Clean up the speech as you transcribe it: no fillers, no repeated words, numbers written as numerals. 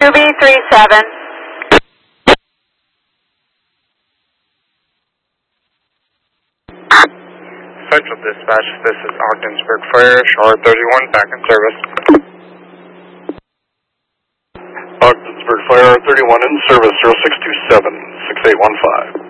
2B37. Central Dispatch, this is Ogdensburg Fire, Shore 31, back in service. Ogdensburg Fire 31 in service, 0627-6815.